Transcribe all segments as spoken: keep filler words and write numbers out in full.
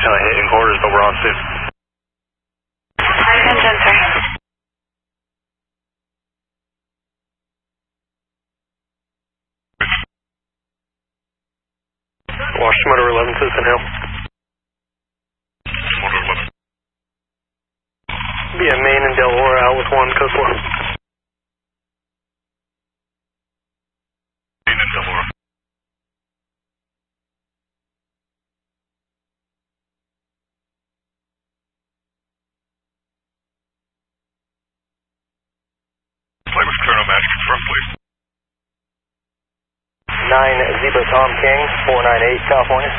unfortunately hitting quarters, but we're on soon. ten ten, sir. Watch motor eleven, Citizen Hill. Motor eleven. Yeah, Maine and Delaware out with one, code four. Maine and Delaware. Flight with Colonel Match, confirm please. nine Zebra Tom King, four nine eight, California.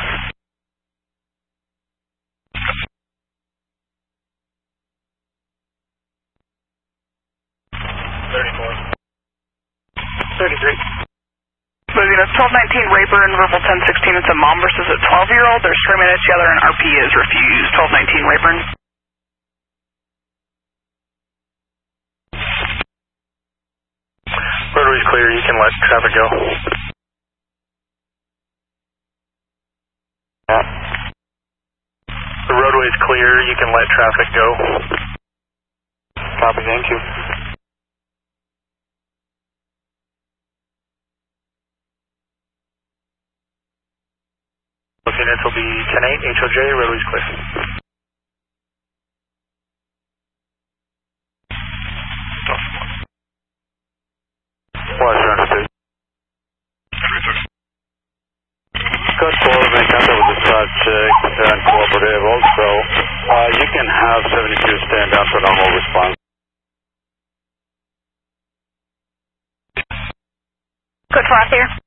thirty-four. thirty-three. Moving at twelve nineteen Rayburn, verbal ten sixteen, it's a mom versus a twelve year old. They're screaming at each other and R P is refused. twelve nineteen Rayburn. Roadway's clear, you can let traffic go. The roadway's clear, you can let traffic go. Copy, thank you. Units will be ten eight, H O J, roadway's clear. Roger, understood. Code four, make contact with dispatch uh, and cooperative also. Uh, you can have seventy-two stand down for normal response. Code four out here.